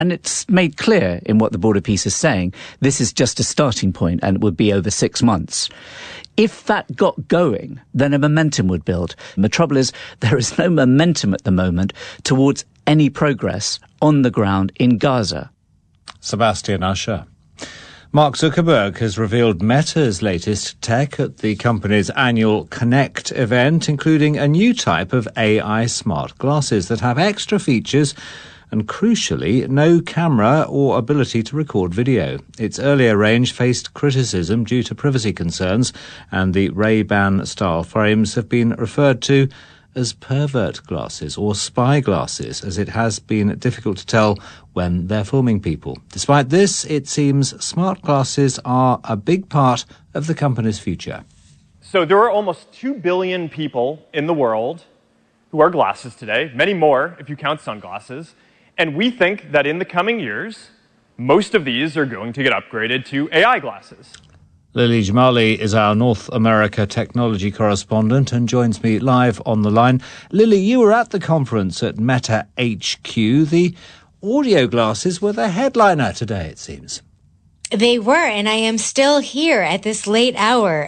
And it's made clear in what the Board of Peace is saying, this is just a starting point and it would be over 6 months. If that got going, then a momentum would build. And the trouble is, there is no momentum at the moment towards any progress on the ground in Gaza. Sebastian Usher. Mark Zuckerberg has revealed Meta's latest tech at the company's annual Connect event, including a new type of AI smart glasses that have extra features and, crucially, no camera or ability to record video. Its earlier range faced criticism due to privacy concerns, and the Ray-Ban style frames have been referred to as pervert glasses or spy glasses, as it has been difficult to tell when they're filming people. Despite this, it seems smart glasses are a big part of the company's future. So there are almost 2 billion people in the world who wear glasses today, many more if you count sunglasses. And we think that in the coming years, most of these are going to get upgraded to AI glasses. Lily Jamali is our North America technology correspondent and joins me live on the line. Lily, you were at the conference at Meta HQ. The audio glasses were the headliner today, it seems. They were, and I am still here at this late hour.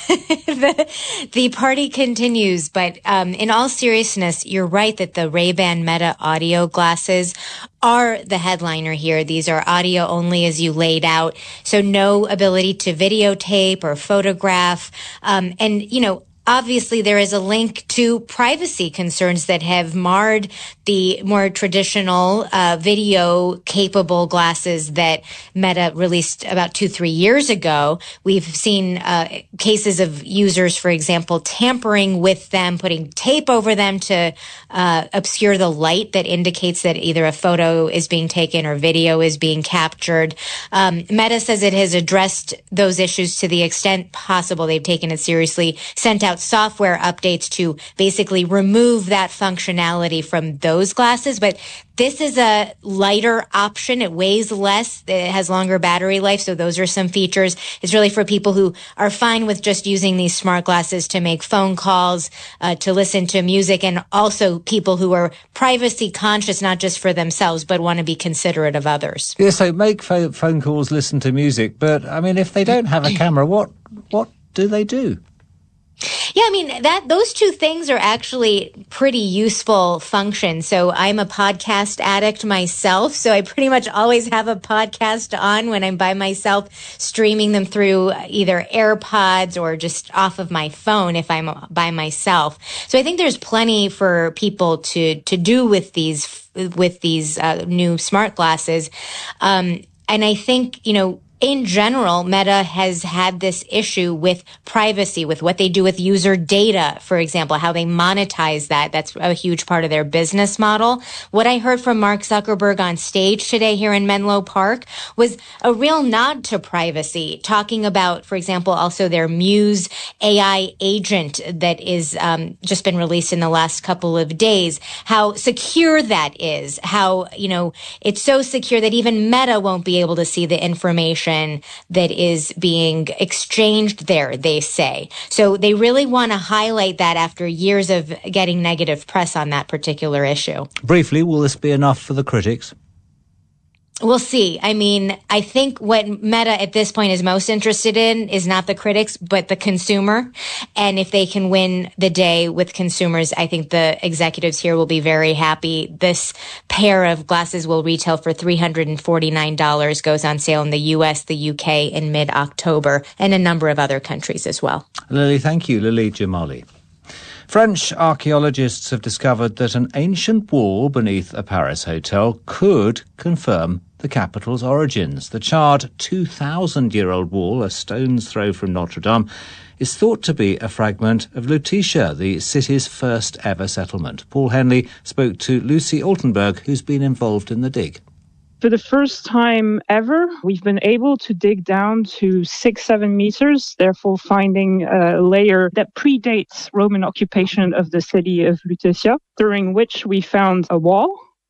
The party continues, but in all seriousness, you're right that the Ray-Ban Meta audio glasses are the headliner here. These are audio only, as you laid out, so no ability to videotape or photograph. Obviously, there is a link to privacy concerns that have marred the more traditional video-capable glasses that Meta released about 2-3 years ago. We've seen cases of users, for example, tampering with them, putting tape over them to obscure the light that indicates that either a photo is being taken or video is being captured. Meta says it has addressed those issues to the extent possible. They've taken it seriously, sent out software updates to basically remove that functionality from those glasses. But this is a lighter option. It weighs less. It has longer battery life. So those are some features. It's really for people who are fine with just using these smart glasses to make phone calls, to listen to music, and also people who are privacy conscious, not just for themselves, but want to be considerate of others. Yeah, so make phone calls, listen to music. But, I mean, if they don't have a camera, what do they do? Yeah, I mean, those two things are actually pretty useful functions. So I'm a podcast addict myself. So I pretty much always have a podcast on when I'm by myself, streaming them through either AirPods or just off of my phone if I'm by myself. So I think there's plenty for people to do with these new smart glasses. And I think, in general, Meta has had this issue with privacy, with what they do with user data, for example, how they monetize that. That's a huge part of their business model. What I heard from Mark Zuckerberg on stage today here in Menlo Park was a real nod to privacy, talking about, for example, also their Muse AI agent that is just been released in the last couple of days, how secure that is, how, it's so secure that even Meta won't be able to see the information that is being exchanged there, they say. So they really want to highlight that after years of getting negative press on that particular issue. Briefly, will this be enough for the critics? We'll see. I mean, I think what Meta at this point is most interested in is not the critics, but the consumer. And if they can win the day with consumers, I think the executives here will be very happy. This pair of glasses will retail for $349, goes on sale in the US, the UK in mid-October, and a number of other countries as well. Lily, thank you. Lily Jamali. French archaeologists have discovered that an ancient wall beneath a Paris hotel could confirm the capital's origins. The charred 2,000-year-old wall, a stone's throw from Notre Dame, is thought to be a fragment of Lutetia, the city's first ever settlement. Paul Henley spoke to Lucy Altenberg, who's been involved in the dig. For the first time ever, we've been able to dig down to 6-7 meters, therefore finding a layer that predates Roman occupation of the city of Lutetia, during which we found a wall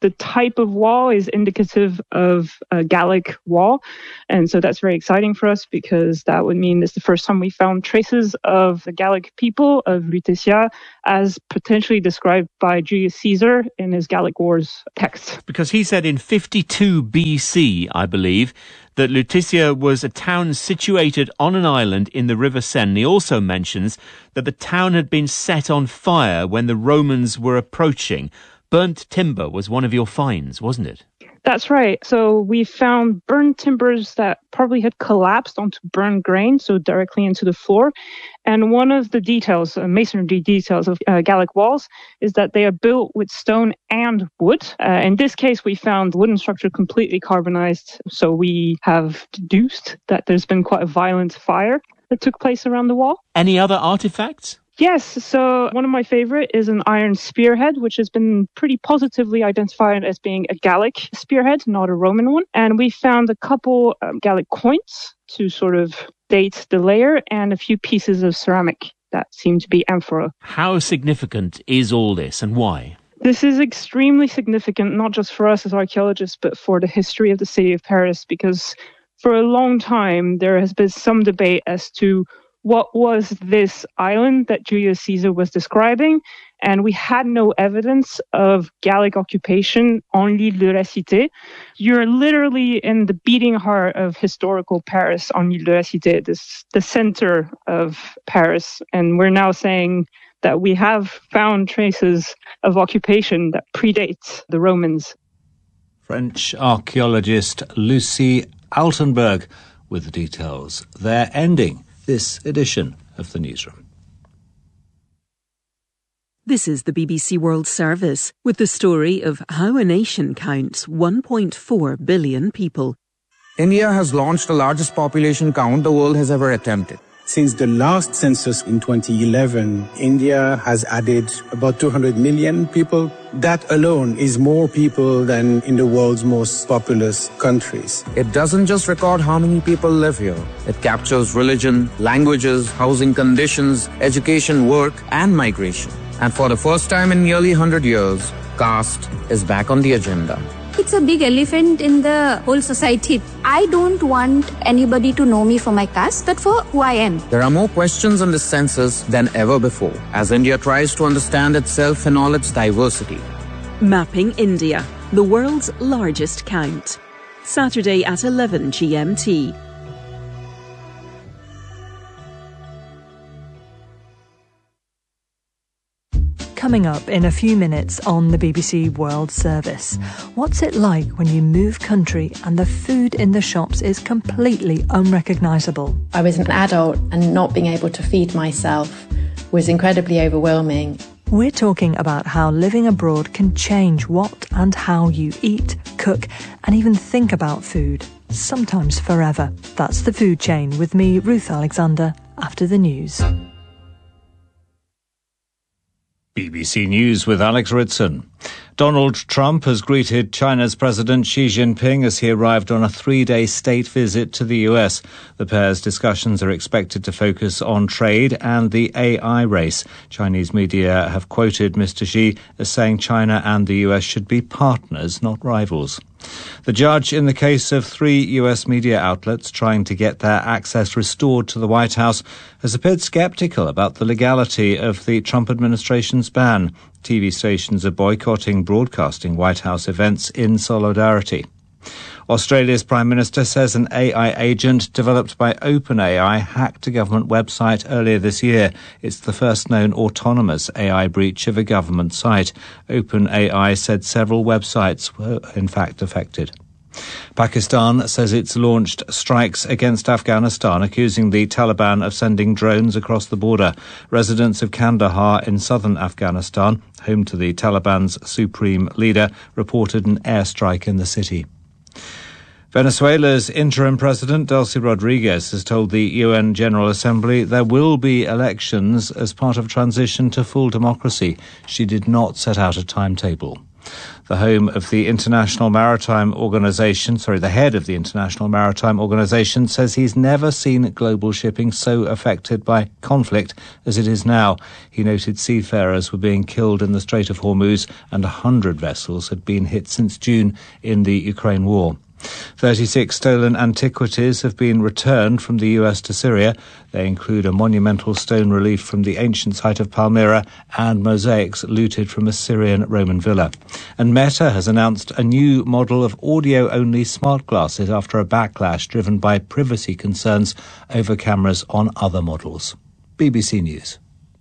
the type of wall is indicative of a Gallic wall. And so that's very exciting for us because that would mean it's the first time we found traces of the Gallic people of Lutetia as potentially described by Julius Caesar in his Gallic Wars text. Because he said in 52 BC, I believe, that Lutetia was a town situated on an island in the River Seine. He also mentions that the town had been set on fire when the Romans were approaching. Burnt timber was one of your finds, wasn't it? That's right. So we found burned timbers that probably had collapsed onto burned grain, so directly into the floor. And one of the details, masonry details of Gallic walls, is that they are built with stone and wood. In this case, we found the wooden structure completely carbonized. So we have deduced that there's been quite a violent fire that took place around the wall. Any other artifacts? Yes, so one of my favorite is an iron spearhead, which has been pretty positively identified as being a Gallic spearhead, not a Roman one. And we found a couple Gallic coins to sort of date the layer and a few pieces of ceramic that seem to be amphora. How significant is all this and why? This is extremely significant, not just for us as archaeologists, but for the history of the city of Paris, because for a long time there has been some debate as to what was this island that Julius Caesar was describing? And we had no evidence of Gallic occupation on l'île de la Cité. You're literally in the beating heart of historical Paris on l'île de la Cité, the center of Paris. And we're now saying that we have found traces of occupation that predates the Romans. French archaeologist Lucie Altenberg with the details. They're ending this edition of the Newsroom. This is the BBC World Service with the story of how a nation counts 1.4 billion people. India has launched the largest population count the world has ever attempted. Since the last census in 2011, India has added about 200 million people. That alone is more people than in the world's most populous countries. It doesn't just record how many people live here. It captures religion, languages, housing conditions, education, work, and migration. And for the first time in nearly 100 years, caste is back on the agenda. It's a big elephant in the whole society. I don't want anybody to know me for my caste, but for who I am. There are more questions on this census than ever before, as India tries to understand itself in all its diversity. Mapping India, the world's largest count. Saturday at 11 GMT. Coming up in a few minutes on the BBC World Service. What's it like when you move country and the food in the shops is completely unrecognisable? I was an adult and not being able to feed myself was incredibly overwhelming. We're talking about how living abroad can change what and how you eat, cook, and even think about food, sometimes forever. That's The Food Chain with me, Ruth Alexander, after the news. BBC News with Alex Ridson. Donald Trump has greeted China's President Xi Jinping as he arrived on a 3-day state visit to the US. The pair's discussions are expected to focus on trade and the AI race. Chinese media have quoted Mr. Xi as saying China and the US should be partners, not rivals. The judge in the case of 3 US media outlets trying to get their access restored to the White House has appeared sceptical about the legality of the Trump administration's ban. TV stations are boycotting broadcasting White House events in solidarity. Australia's Prime Minister says an AI agent developed by OpenAI hacked a government website earlier this year. It's the first known autonomous AI breach of a government site. OpenAI said several websites were in fact affected. Pakistan says it's launched strikes against Afghanistan, accusing the Taliban of sending drones across the border. Residents of Kandahar in southern Afghanistan, home to the Taliban's supreme leader, reported an airstrike in the city. Venezuela's interim president, Delcy Rodriguez, has told the UN General Assembly there will be elections as part of transition to full democracy. She did not set out a timetable. The home of the International Maritime Organization, the head of the International Maritime Organization says he's never seen global shipping so affected by conflict as it is now. He noted seafarers were being killed in the Strait of Hormuz and 100 vessels had been hit since June in the Ukraine war. 36 stolen antiquities have been returned from the US to Syria. They include a monumental stone relief from the ancient site of Palmyra and mosaics looted from a Syrian Roman villa. And Meta has announced a new model of audio-only smart glasses after a backlash driven by privacy concerns over cameras on other models. BBC News.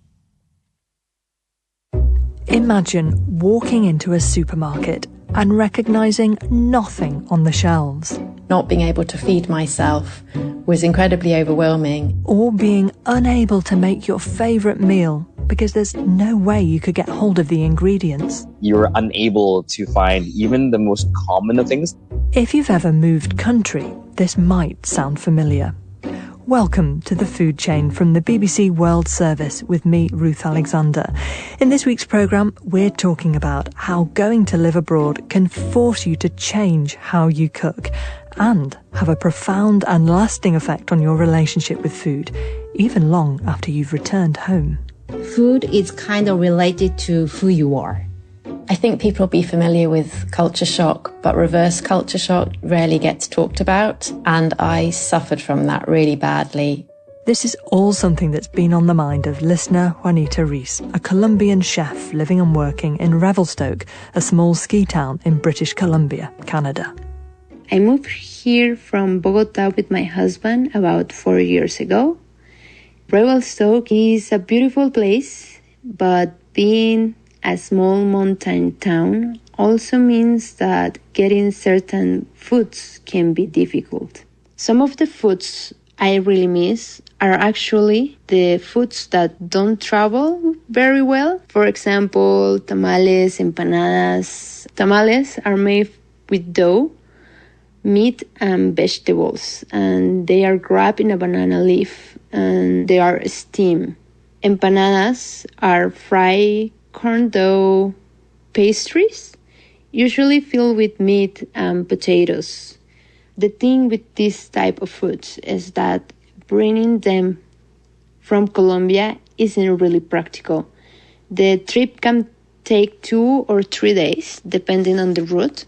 Imagine walking into a supermarket and recognising nothing on the shelves. Not being able to feed myself was incredibly overwhelming. Or being unable to make your favourite meal because there's no way you could get hold of the ingredients. You're unable to find even the most common of things. If you've ever moved country, this might sound familiar. Welcome to The Food Chain from the BBC World Service with me, Ruth Alexander. In this week's programme, we're talking about how going to live abroad can force you to change how you cook and have a profound and lasting effect on your relationship with food, even long after you've returned home. Food is kind of related to who you are. I think people will be familiar with culture shock, but reverse culture shock rarely gets talked about, and I suffered from that really badly. This is all something that's been on the mind of listener Juanita Rees, a Colombian chef living and working in Revelstoke, a small ski town in British Columbia, Canada. I moved here from Bogota with my husband about 4 years ago. Revelstoke is a beautiful place, but being a small mountain town also means that getting certain foods can be difficult. Some of the foods I really miss are actually the foods that don't travel very well. For example, tamales, empanadas. Tamales are made with dough, meat and vegetables, and they are wrapped in a banana leaf and they are steamed. Empanadas are fried corn dough pastries, usually filled with meat and potatoes. The thing with this type of foods is that bringing them from Colombia isn't really practical. The trip can take 2 or 3 days, depending on the route.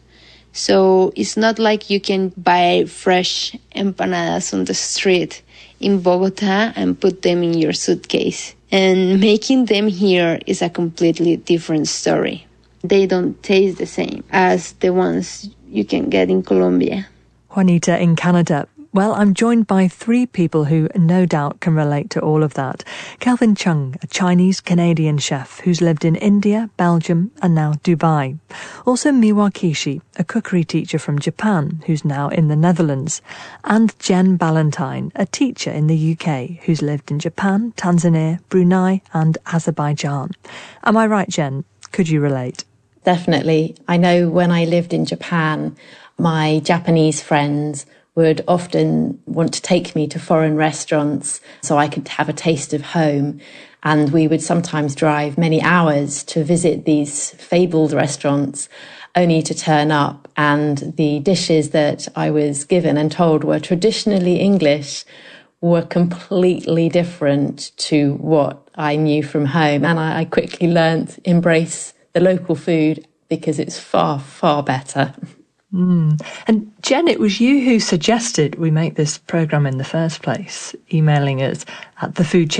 So it's not like you can buy fresh empanadas on the street in Bogota and put them in your suitcase. And making them here is a completely different story. They don't taste the same as the ones you can get in Colombia. Juanita in Canada. Well, I'm joined by 3 people who no doubt can relate to all of that. Kelvin Chung, a Chinese-Canadian chef who's lived in India, Belgium and now Dubai. Also Miwa Kishi, a cookery teacher from Japan who's now in the Netherlands. And Jen Ballantyne, a teacher in the UK who's lived in Japan, Tanzania, Brunei and Azerbaijan. Am I right, Jen? Could you relate? Definitely. I know when I lived in Japan, my Japanese friends would often want to take me to foreign restaurants so I could have a taste of home. And we would sometimes drive many hours to visit these fabled restaurants, only to turn up and the dishes that I was given and told were traditionally English were completely different to what I knew from home. And I quickly learned to embrace the local food because it's far, far better. And Jen, it was you who suggested we make this programme in the first place, emailing us at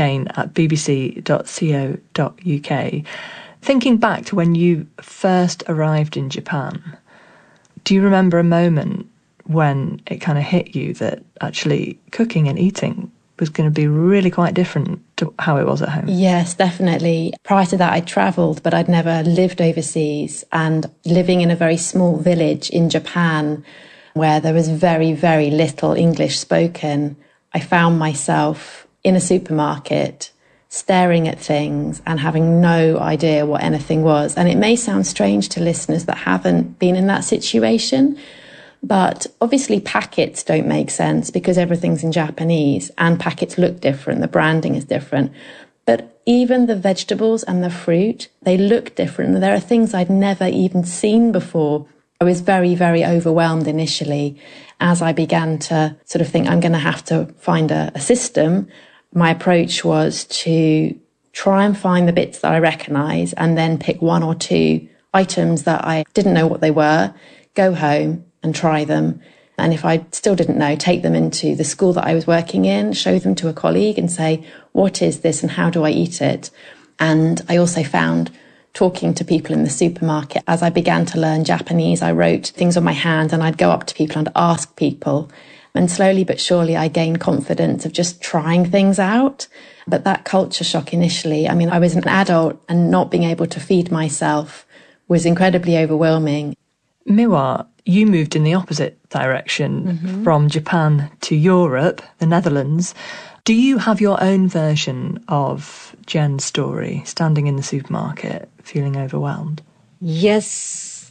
thefoodchain@bbc.co.uk. Thinking back to when you first arrived in Japan, do you remember a moment when it kind of hit you that actually cooking and eating was going to be really quite different to how it was at home? Yes, definitely. Prior to that, I'd travelled, but I'd never lived overseas. And living in a very small village in Japan, where there was very, very little English spoken, I found myself in a supermarket, staring at things and having no idea what anything was. And it may sound strange to listeners that haven't been in that situation, but obviously packets don't make sense because everything's in Japanese and packets look different. The branding is different. But even the vegetables and the fruit, they look different. There are things I'd never even seen before. I was very, very overwhelmed initially. As I began to sort of think I'm going to have to find a system, my approach was to try and find the bits that I recognise and then pick one or two items that I didn't know what they were, go home and try them. And if I still didn't know, take them into the school that I was working in, show them to a colleague and say, what is this and how do I eat it? And I also found talking to people in the supermarket. As I began to learn Japanese, I wrote things on my hand and I'd go up to people and ask people. And slowly but surely, I gained confidence of just trying things out. But that culture shock initially, I mean, I was an adult and not being able to feed myself was incredibly overwhelming. Miwa, you moved in the opposite direction from Japan to Europe, the Netherlands. Do you have your own version of Jen's story, standing in the supermarket, feeling overwhelmed? Yes,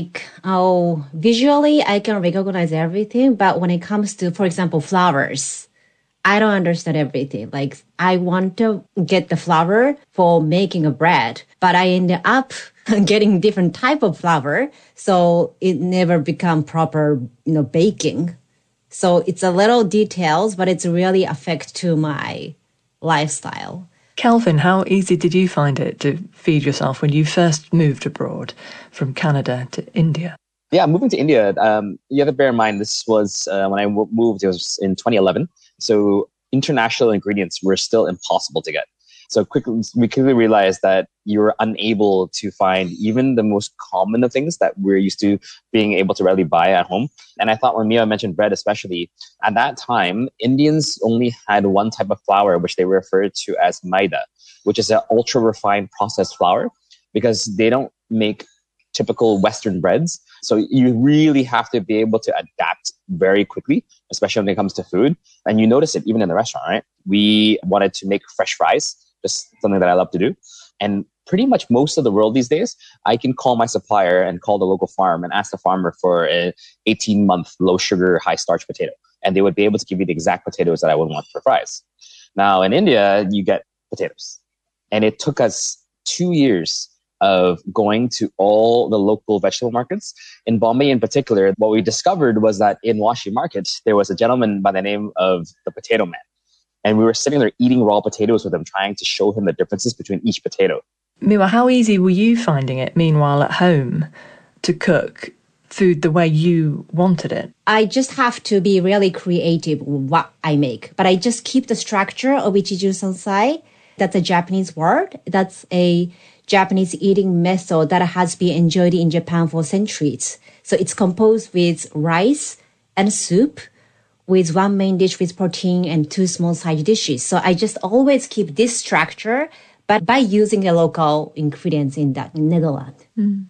visually I can recognize everything, but when it comes to, for example, flowers, I don't understand everything. Like, I want to get the flour for making a bread, but I ended up getting different type of flour, so it never become proper, baking. So it's a little details, but it's really affect to my lifestyle. Kelvin, how easy did you find it to feed yourself when you first moved abroad from Canada to India? Yeah, moving to India, you have to bear in mind, this was when I moved, it was in 2011. So international ingredients were still impossible to get. So we quickly realized that you were unable to find even the most common of things that we're used to being able to readily buy at home. And I thought when Mia mentioned bread especially, at that time, Indians only had one type of flour, which they referred to as maida, which is an ultra-refined processed flour, because they don't make typical Western breads. So you really have to be able to adapt very quickly, especially when it comes to food. And you notice it even in the restaurant, right? We wanted to make fresh fries, just something that I love to do. And pretty much most of the world these days, I can call my supplier and call the local farm and ask the farmer for an 18-month low sugar, high starch potato. And they would be able to give you the exact potatoes that I would want for fries. Now in India, you get potatoes. And it took us 2 years of going to all the local vegetable markets. In Bombay in particular, what we discovered was that in Washi Market, there was a gentleman by the name of the Potato Man. And we were sitting there eating raw potatoes with him, trying to show him the differences between each potato. Miwa, how easy were you finding it, meanwhile, at home, to cook food the way you wanted it? I just have to be really creative with what I make. But I just keep the structure of Ichiju Sansai. That's a Japanese word. That's a Japanese eating method that has been enjoyed in Japan for centuries. So it's composed with rice and soup, with one main dish with protein and two small side dishes. So I just always keep this structure, but by using the local ingredients in the Netherlands.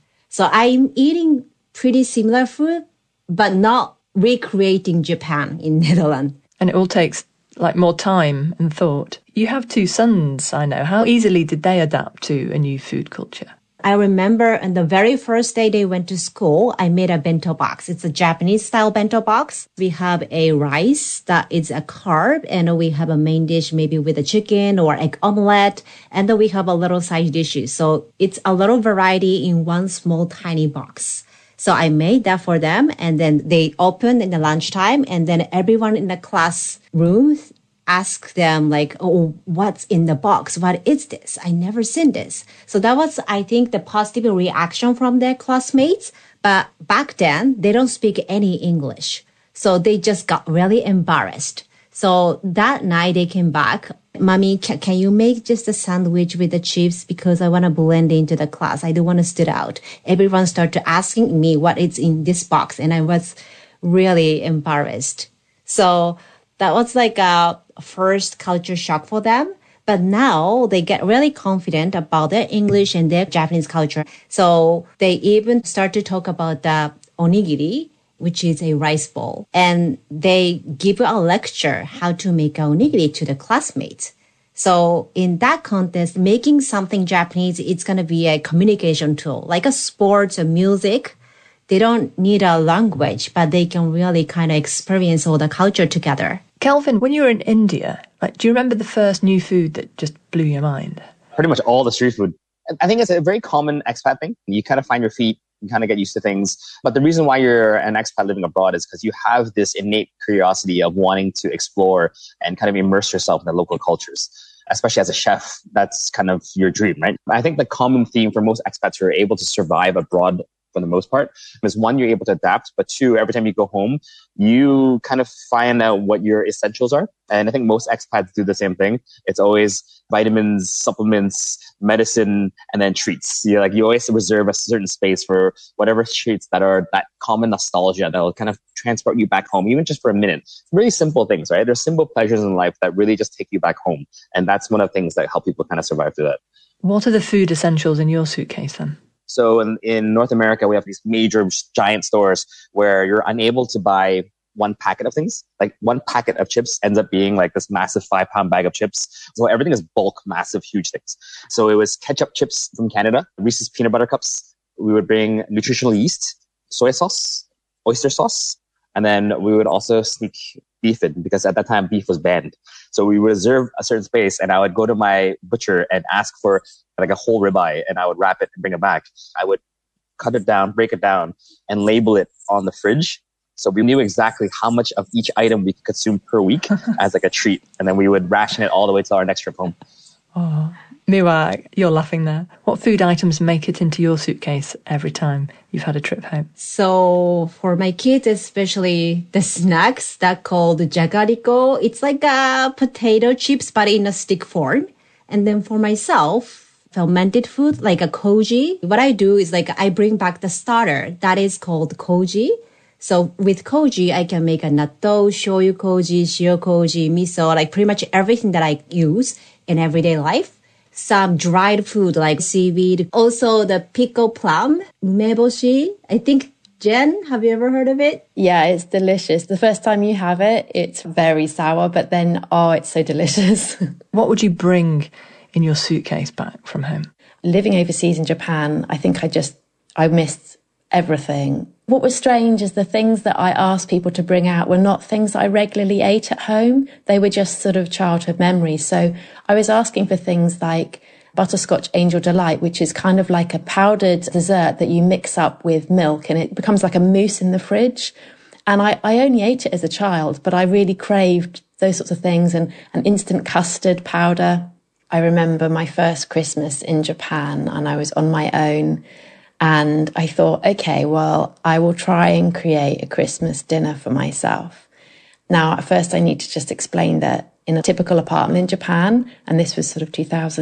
So I'm eating pretty similar food, but not recreating Japan in Netherlands. And it all takes more time and thought. You have two sons, I know. How easily did they adapt to a new food culture? I remember on the very first day they went to school, I made a bento box. It's a Japanese style bento box. We have a rice that is a carb, and we have a main dish maybe with a chicken or egg omelette, and then we have a little side dishes. So it's a little variety in one small tiny box. So I made that for them, and then they opened in the lunchtime, and then everyone in the classroom ask them oh, what's in the box? What is this? I never seen this. So that was, I think, the positive reaction from their classmates. But back then, they don't speak any English. So they just got really embarrassed. So that night they came back. Mommy, can you make just a sandwich with the chips? Because I want to blend into the class. I don't want to stand out. Everyone started asking me what is in this box. And I was really embarrassed. So that was a first culture shock for them. But now they get really confident about their English and their Japanese culture. So they even start to talk about the onigiri, which is a rice bowl. And they give a lecture how to make a onigiri to the classmates. So in that context, making something Japanese, it's going to be a communication tool, like a sports or music. They don't need a language, but they can really kind of experience all the culture together. Kelvin, when you were in India, Like, do you remember the first new food that just blew your mind? Pretty much all the street food. I think it's a very common expat thing. You kind of find your feet, you kind of get used to things. But the reason why you're an expat living abroad is because you have this innate curiosity of wanting to explore and kind of immerse yourself in the local cultures. Especially as a chef, that's kind of your dream, right? I think the common theme for most expats who are able to survive abroad for the most part is, one, you're able to adapt, but two, every time you go home, you kind of find out what your essentials are. And I think most expats do the same thing. It's always vitamins, supplements, medicine, and then treats. You always reserve a certain space for whatever treats that are that common nostalgia that will kind of transport you back home, even just for a minute. Really simple things, right? There's simple pleasures in life that really just take you back home. And that's one of the things that help people kind of survive through that. What are the food essentials in your suitcase then? So in North America, we have these major giant stores where you're unable to buy one packet of things. Like one packet of chips ends up being like this massive 5-pound bag of chips. So everything is bulk, massive, huge things. So it was ketchup chips from Canada, Reese's peanut butter cups. We would bring nutritional yeast, soy sauce, oyster sauce. And then we would also sneak beef in, because at that time beef was banned. So we would reserve a certain space, and I would go to my butcher and ask for like a whole ribeye, and I would wrap it and bring it back. I would cut it down, break it down, and label it on the fridge. So we knew exactly how much of each item we could consume per week as like a treat. And then we would ration it all the way to our next trip home. Oh, Miwa, you're laughing there. What food items make it into your suitcase every time you've had a trip home? So for my kids, especially the snacks that called jagariko, it's like a potato chips, but in a stick form. And then for myself, fermented food like a koji. What I do is like I bring back the starter that is called koji. So with koji, I can make a natto, shoyu koji, shio koji, miso, like pretty much everything that I use in everyday life. Some dried food like seaweed. Also the pickled plum, umeboshi. I think, Jen, have you ever heard of it? Yeah, it's delicious. The first time you have it, it's very sour, but then, oh, it's so delicious. What would you bring in your suitcase back from home? Living overseas in Japan, I think I missed everything. What was strange is the things that I asked people to bring out were not things that I regularly ate at home. They were just sort of childhood memories. So I was asking for things like butterscotch angel delight, which is kind of like a powdered dessert that you mix up with milk and it becomes like a mousse in the fridge. And I only ate it as a child, but I really craved those sorts of things, and an instant custard powder. I remember my first Christmas in Japan and I was on my own. And I thought, okay, well, I will try and create a Christmas dinner for myself. Now, at first, I need to just explain that in a typical apartment in Japan, and this was sort of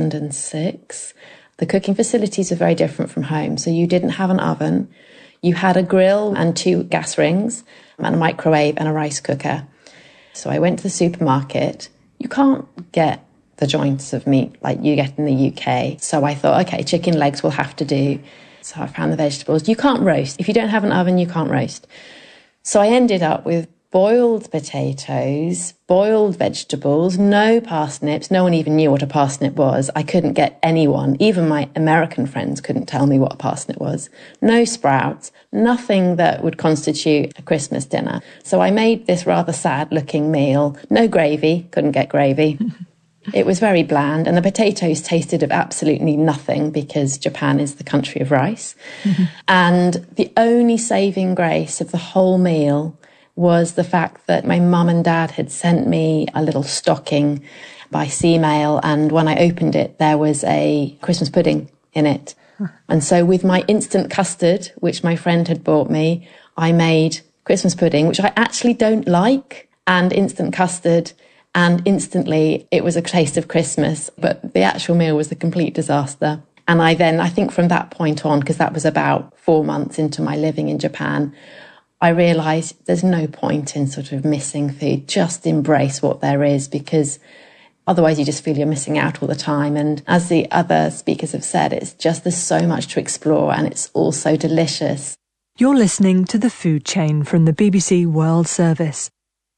2006, the cooking facilities are very different from home. So you didn't have an oven. You had a grill and 2 gas rings and a microwave and a rice cooker. So I went to the supermarket. You can't get the joints of meat like you get in the UK. So I thought, okay, chicken legs will have to do. So I found the vegetables. You can't roast. If you don't have an oven, you can't roast. So I ended up with boiled potatoes, boiled vegetables, no parsnips. No one even knew what a parsnip was. I couldn't get anyone, even my American friends couldn't tell me what a parsnip was. No sprouts, nothing that would constitute a Christmas dinner. So I made this rather sad looking meal. No gravy, couldn't get gravy. It was very bland, and the potatoes tasted of absolutely nothing because Japan is the country of rice. Mm-hmm. And the only saving grace of the whole meal was the fact that my mum and dad had sent me a little stocking by sea mail, and when I opened it, there was a Christmas pudding in it. Huh. And so with my instant custard, which my friend had bought me, I made Christmas pudding, which I actually don't like, and instant custard. And instantly it was a taste of Christmas, but the actual meal was a complete disaster. And I think from that point on, because that was about 4 months into my living in Japan, I realised there's no point in sort of missing food. Just embrace what there is, because otherwise you just feel you're missing out all the time. And as the other speakers have said, there's so much to explore, and it's all so delicious. You're listening to The Food Chain from the BBC World Service.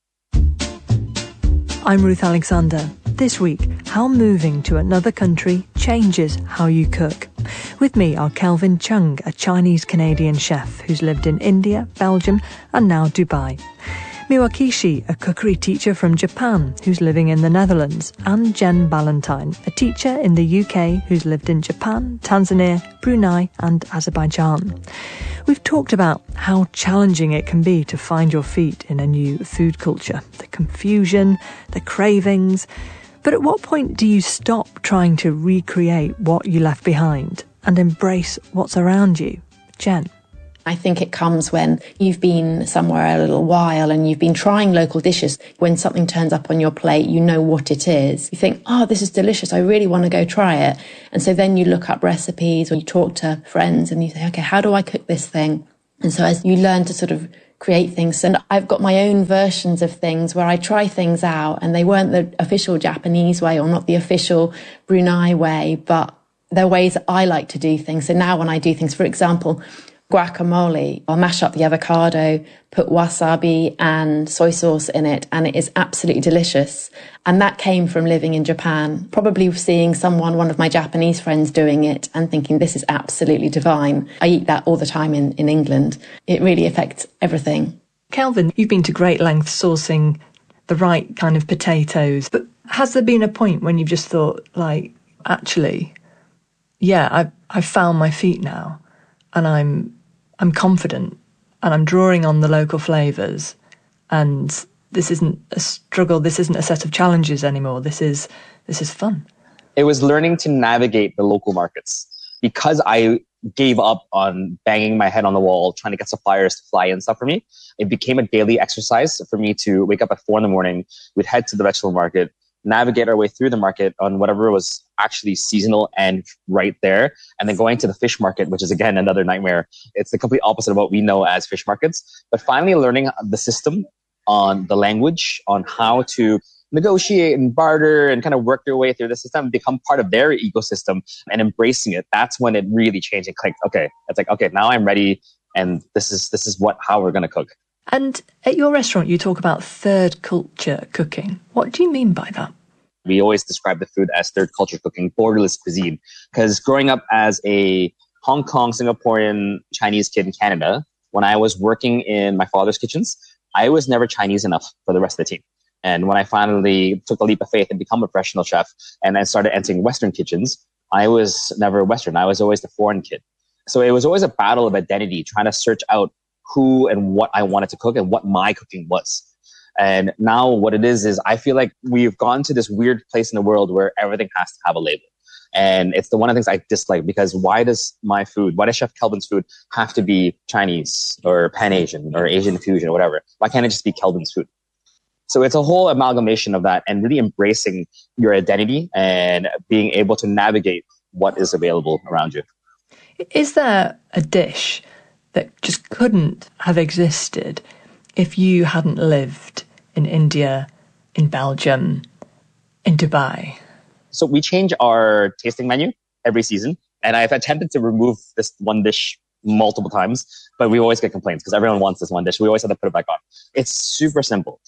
I'm Ruth Alexander. This week, how moving to another country changes how you cook. With me are Kelvin Chung, a Chinese-Canadian chef who's lived in India, Belgium and now Dubai. Miwakishi, a cookery teacher from Japan who's living in the Netherlands, and Jen Ballantyne, a teacher in the UK who's lived in Japan, Tanzania, Brunei and Azerbaijan. We've talked about how challenging it can be to find your feet in a new food culture, the confusion, the cravings. But at what point do you stop trying to recreate what you left behind and embrace what's around you? Jen? I think it comes when you've been somewhere a little while and you've been trying local dishes. When something turns up on your plate, you know what it is. You think, oh, this is delicious. I really want to go try it. And so then you look up recipes or you talk to friends and you say, okay, how do I cook this thing? And so as you learn to sort of create things, and I've got my own versions of things where I try things out and they weren't the official Japanese way or not the official Brunei way, but they're ways that I like to do things. So now when I do things, for example, guacamole, I'll mash up the avocado, put wasabi and soy sauce in it, and it is absolutely delicious. And that came from living in Japan, probably seeing one of my Japanese friends doing it and thinking, this is absolutely divine. I eat that all the time in England. It really affects everything. Kelvin, you've been to great lengths sourcing the right kind of potatoes, but has there been a point when you've just thought, like, actually, yeah, I've found my feet now, and I'm confident and I'm drawing on the local flavours, and this isn't a struggle, this isn't a set of challenges anymore, this is fun? It was learning to navigate the local markets. Because I gave up on banging my head on the wall trying to get suppliers to fly in stuff for me, it became a daily exercise for me to wake up at 4 a.m, we'd head to the vegetable market, navigate our way through the market on whatever was actually seasonal and right there, and then going to the fish market, which is again another nightmare. It's the complete opposite of what we know as fish markets, but finally learning the system, on the language, on how to negotiate and barter and kind of work your way through the system, become part of their ecosystem and embracing it. That's when it really changed and clicked. Okay, it's like, okay, now I'm ready, and this is how we're going to cook. And at your restaurant, you talk about third culture cooking. What do you mean by that? We always describe the food as third culture cooking, borderless cuisine. Because growing up as a Hong Kong, Singaporean, Chinese kid in Canada, when I was working in my father's kitchens, I was never Chinese enough for the rest of the team. And when I finally took the leap of faith and become a professional chef and then started entering Western kitchens, I was never Western. I was always the foreign kid. So it was always a battle of identity, trying to search out who and what I wanted to cook and what my cooking was. And now what it is I feel like we've gone to this weird place in the world where everything has to have a label. And it's one of the things I dislike, because why does Chef Kelvin's food have to be Chinese or Pan-Asian or Asian fusion or whatever? Why can't it just be Kelvin's food? So it's a whole amalgamation of that, and really embracing your identity and being able to navigate what is available around you. Is there a dish that just couldn't have existed if you hadn't lived in India, in Belgium, in Dubai? So we change our tasting menu every season, and I've attempted to remove this one dish multiple times, but we always get complaints because everyone wants this one dish. We always have to put it back on. It's super simple.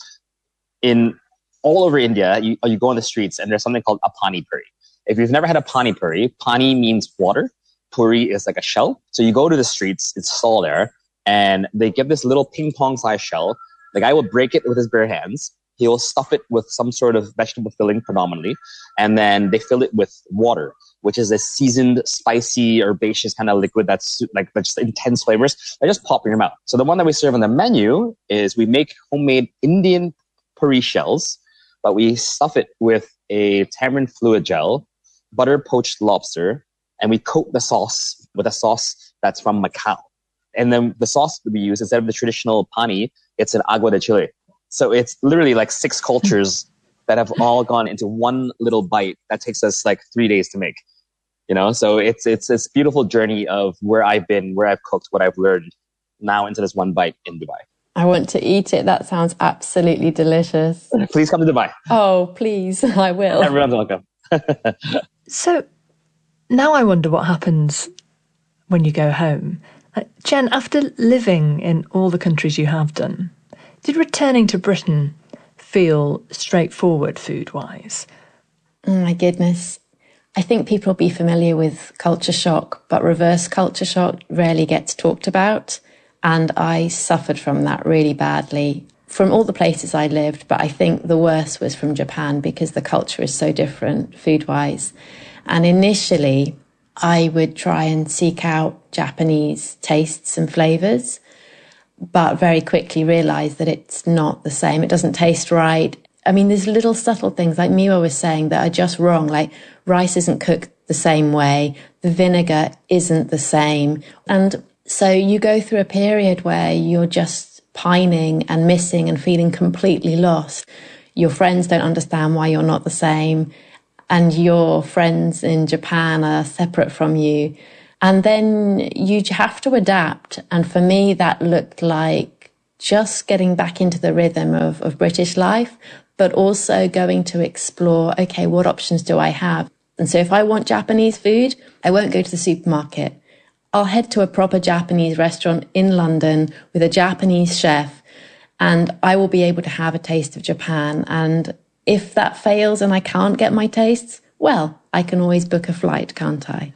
In all over India, you go on the streets and there's something called a pani puri. If you've never had a pani puri, pani means water. Puri is like a shell. So you go to the streets, it's stall there, and they give this little ping pong sized shell. The guy will break it with his bare hands. He will stuff it with some sort of vegetable filling predominantly, and then they fill it with water, which is a seasoned, spicy, herbaceous kind of liquid that's just intense flavors. They just pop in your mouth. So the one that we serve on the menu is we make homemade Indian puri shells, but we stuff it with a tamarind fluid gel, butter poached lobster, and we coat the sauce with a sauce that's from Macau. And then the sauce that we use, instead of the traditional pani, it's an agua de chile. So it's literally like 6 cultures that have all gone into one little bite that takes us like 3 days to make. So it's this beautiful journey of where I've been, where I've cooked, what I've learned, now into this one bite in Dubai. I want to eat it. That sounds absolutely delicious. Please come to Dubai. Oh, please. I will. Everyone's welcome. So now I wonder what happens when you go home. Jen, after living in all the countries you have done, did returning to Britain feel straightforward food-wise? Oh my goodness. I think people will be familiar with culture shock, but reverse culture shock rarely gets talked about. And I suffered from that really badly. from all the places I lived, but I think the worst was from Japan because the culture is so different food-wise. And initially, I would try and seek out Japanese tastes and flavors, but very quickly realized that it's not the same. It doesn't taste right. I mean, there's little subtle things like Miwa was saying that are just wrong, like rice isn't cooked the same way, the vinegar isn't the same. And so you go through a period where you're just pining and missing and feeling completely lost. Your friends don't understand why you're not the same, and your friends in Japan are separate from you. And then you have to adapt. And for me, that looked like just getting back into the rhythm of British life, but also going to explore, okay, what options do I have? And so if I want Japanese food, I won't go to the supermarket. I'll head to a proper Japanese restaurant in London with a Japanese chef, and I will be able to have a taste of Japan. And if that fails and I can't get my tastes, well, I can always book a flight, can't I?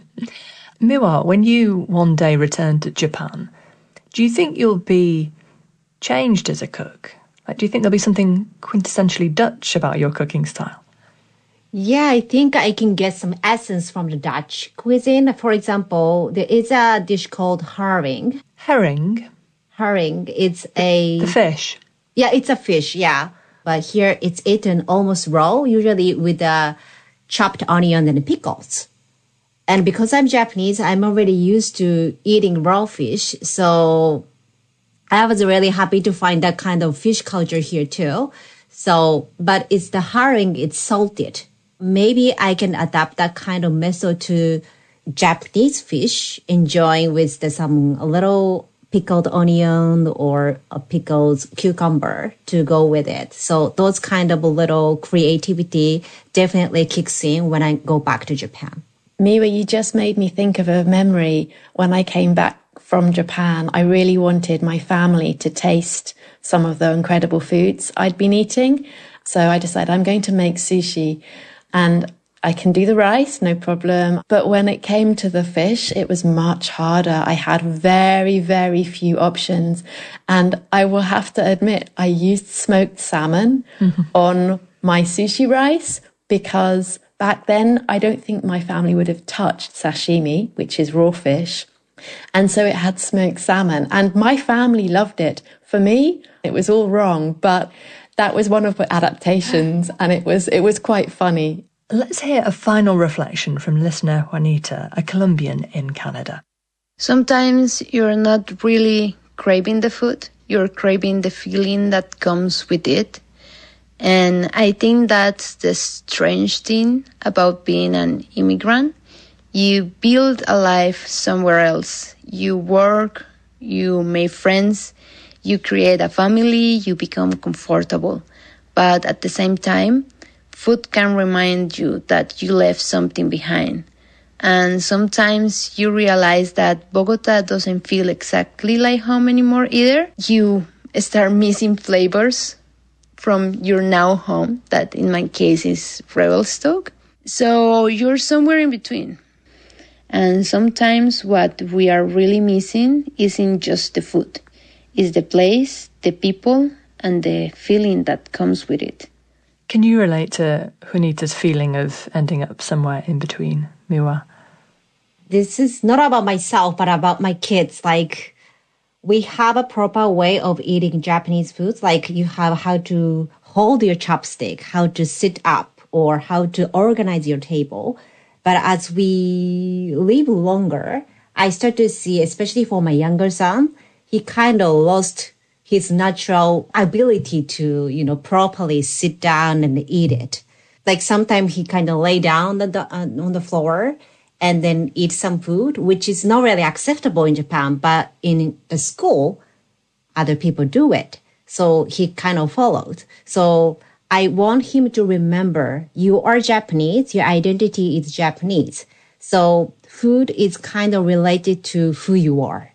Miwa, when you one day return to Japan, do you think you'll be changed as a cook? Like, do you think there'll be something quintessentially Dutch about your cooking style? Yeah, I think I can get some essence from the Dutch cuisine. For example, there is a dish called herring. Herring? Herring, it's a... The fish? Yeah, it's a fish, yeah. But here it's eaten almost raw, usually with chopped onion and pickles. And because I'm Japanese, I'm already used to eating raw fish. So I was really happy to find that kind of fish culture here too. So, but it's the herring, it's salted. Maybe I can adapt that kind of method to Japanese fish, enjoying with some a little pickled onion or a pickled cucumber to go with it. So those kind of a little creativity definitely kicks in when I go back to Japan. Miwa, you just made me think of a memory. When I came back from Japan, I really wanted my family to taste some of the incredible foods I'd been eating. So I decided I'm going to make sushi, and I can do the rice, no problem. But when it came to the fish, it was much harder. I had very, very few options. And I will have to admit, I used smoked salmon on my sushi rice because back then, I don't think my family would have touched sashimi, which is raw fish. And so it had smoked salmon. And my family loved it. For me, it was all wrong. But that was one of the adaptations, and it was quite funny. Let's hear a final reflection from listener Juanita, a Colombian in Canada. Sometimes you're not really craving the food. You're craving the feeling that comes with it. And I think that's the strange thing about being an immigrant. You build a life somewhere else. You work, you make friends, you create a family, you become comfortable. But at the same time, food can remind you that you left something behind. And sometimes you realize that Bogota doesn't feel exactly like home anymore either. You start missing flavors from your now home, that in my case is Revelstoke. So you're somewhere in between. And sometimes what we are really missing isn't just the food. It's the place, the people, and the feeling that comes with it. Can you relate to Juanita's feeling of ending up somewhere in between, Miwa? This is not about myself, but about my kids. Like, we have a proper way of eating Japanese foods. Like, you have how to hold your chopstick, how to sit up, or how to organize your table. But as we live longer, I start to see, especially for my younger son, he kind of lost his natural ability to, properly sit down and eat it. Like sometimes he kind of lay down on the floor and then eat some food, which is not really acceptable in Japan. But in the school, other people do it. So he kind of followed. So I want him to remember you are Japanese, your identity is Japanese. So food is kind of related to who you are.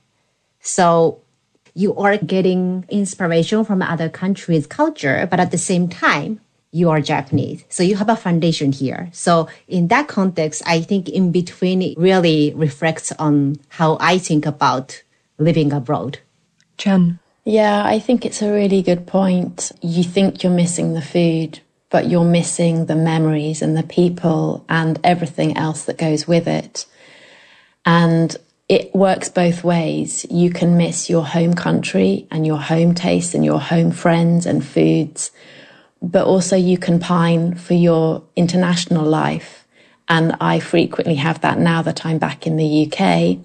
So you are getting inspiration from other countries' culture, but at the same time, you are Japanese. So you have a foundation here. So in that context, I think in between it really reflects on how I think about living abroad. Jen? Yeah, I think it's a really good point. You think you're missing the food, but you're missing the memories and the people and everything else that goes with it. And it works both ways. You can miss your home country and your home tastes and your home friends and foods, but also you can pine for your international life. And I frequently have that now that I'm back in the UK.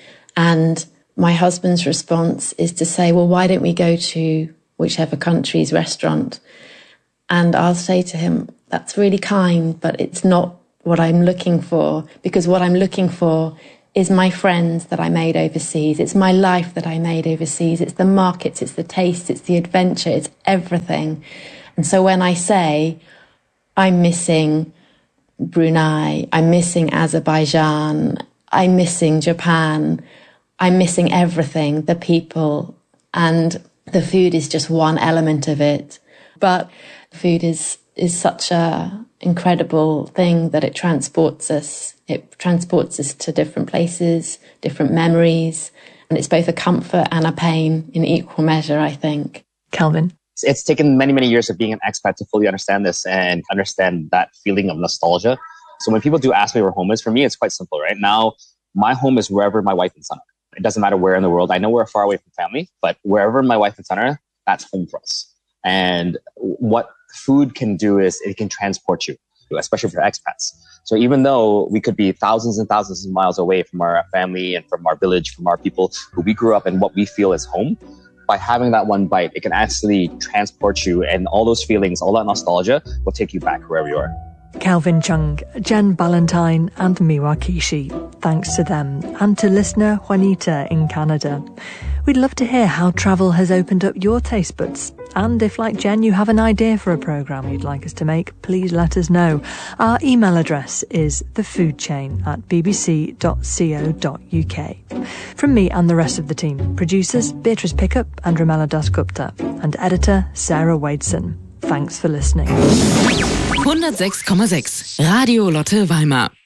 And my husband's response is to say, well, why don't we go to whichever country's restaurant? And I'll say to him, that's really kind, but it's not what I'm looking for, because what I'm looking for is my friends that I made overseas. It's my life that I made overseas. It's the markets, it's the taste, it's the adventure, it's everything. And so when I say I'm missing Brunei, I'm missing Azerbaijan, I'm missing Japan, I'm missing everything, the people, and the food is just one element of it. But food is such a incredible thing that it transports us. It transports us to different places, different memories, and it's both a comfort and a pain in equal measure, I think. Calvin? It's taken many, many years of being an expat to fully understand this and understand that feeling of nostalgia. So when people do ask me where home is, for me, it's quite simple, right? Now, my home is wherever my wife and son are. It doesn't matter where in the world. I know we're far away from family, but wherever my wife and son are, that's home for us. And what food can do is it can transport you, especially for expats. So even though we could be thousands and thousands of miles away from our family and from our village, from our people who we grew up in, what we feel is home, by having that one bite, it can actually transport you, and all those feelings, all that nostalgia will take you back wherever you are. Calvin Chung, Jen Ballantyne and Miwa Kishi. Thanks to them, and to listener Juanita in Canada. We'd love to hear how travel has opened up your taste buds. And if, like Jen, you have an idea for a programme you'd like us to make, please let us know. Our email address is thefoodchain@bbc.co.uk. From me and the rest of the team, producers Beatrice Pickup and Ramela Dasgupta, and editor Sarah Wadeson. Thanks for listening. 106,6 Radio Lotte Weimar.